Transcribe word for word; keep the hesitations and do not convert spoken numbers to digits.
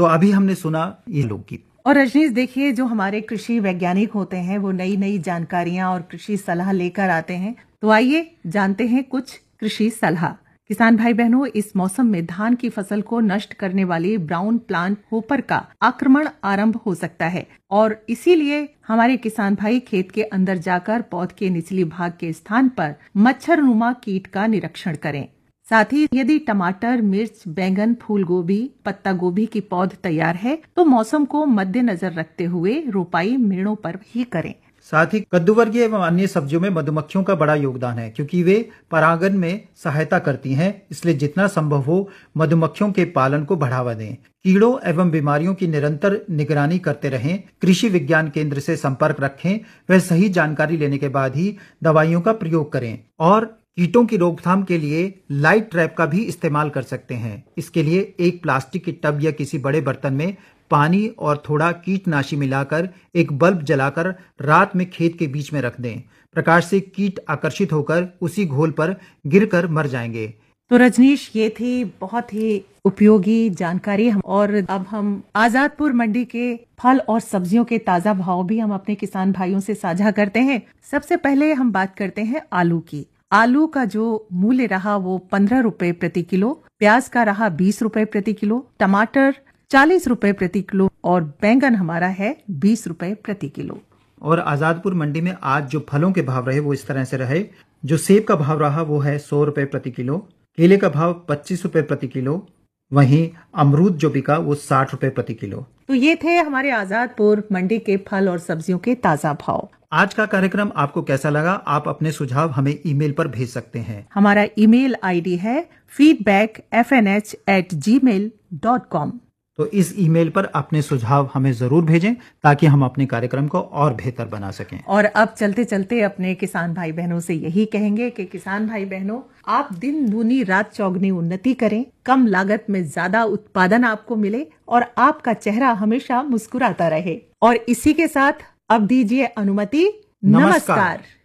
तो अभी हमने सुना ये लोकगीत। और रजनीश देखिए, जो हमारे कृषि वैज्ञानिक होते हैं वो नई नई जानकारियां और कृषि सलाह लेकर आते हैं। तो आइए जानते हैं कुछ कृषि सलाह। किसान भाई बहनों, इस मौसम में धान की फसल को नष्ट करने वाले ब्राउन प्लांट होपर का आक्रमण आरंभ हो सकता है और इसीलिए हमारे किसान भाई खेत के अंदर जाकर पौध के निचली भाग के स्थान पर मच्छरनुमा कीट का निरीक्षण करें। साथ ही यदि टमाटर, मिर्च, बैंगन, फूल गोभी, पत्ता गोभी की पौध तैयार है तो मौसम को मद्देनजर रखते हुए रोपाई मेड़ों पर ही करें। साथ ही कद्दू वर्गीय एवं अन्य सब्जियों में मधुमक्खियों का बड़ा योगदान है, क्योंकि वे परागण में सहायता करती हैं। इसलिए जितना संभव हो मधुमक्खियों के पालन को बढ़ावा दें। कीड़ों एवं बीमारियों की निरंतर निगरानी करते रहें। कृषि विज्ञान केंद्र से संपर्क रखें। वह सही जानकारी लेने के बाद ही दवाइयों का प्रयोग करें। और कीटों की रोकथाम के लिए लाइट ट्रैप का भी इस्तेमाल कर सकते हैं। इसके लिए एक प्लास्टिक के टब या किसी बड़े बर्तन में पानी और थोड़ा कीटनाशी मिलाकर एक बल्ब जलाकर रात में खेत के बीच में रख दें। प्रकाश से कीट आकर्षित होकर उसी घोल पर गिरकर मर जाएंगे। तो रजनीश, ये थी बहुत ही उपयोगी जानकारी। और अब हम आजादपुर मंडी के फल और सब्जियों के ताजा भाव भी हम अपने किसान भाइयों से साझा करते हैं। सबसे पहले हम बात करते हैं आलू की। आलू का जो मूल्य रहा वो पंद्रह रुपए प्रति किलो, प्याज का रहा बीस रुपए प्रति किलो, टमाटर चालीस रुपए प्रति किलो और बैंगन हमारा है बीस रुपए प्रति किलो। और आजादपुर मंडी में आज जो फलों के भाव रहे वो इस तरह से रहे। जो सेब का भाव रहा वो है सौ रुपए प्रति किलो, केले का भाव पच्चीस रुपए प्रति किलो, वहीं अमरूद जो बिका वो साठ रुपए प्रति किलो। तो ये थे हमारे आजादपुर मंडी के फल और सब्जियों के ताजा भाव। आज का कार्यक्रम आपको कैसा लगा? आप अपने सुझाव हमें ईमेल पर भेज सकते हैं। हमारा ईमेल आईडी है feedback F N H eight जी मेल डॉट कॉम। तो इस ईमेल पर अपने सुझाव हमें जरूर भेजें ताकि हम अपने कार्यक्रम को और बेहतर बना सकें। और अब चलते चलते अपने किसान भाई बहनों से यही कहेंगे कि किसान भाई बहनों, आप दिन दूनी रात चौगनी उन्नति करें, कम लागत में ज्यादा उत्पादन आपको मिले और आपका चेहरा हमेशा मुस्कुराता रहे। और इसी के साथ अब दीजिए अनुमति। नमस्कार, नमस्कार।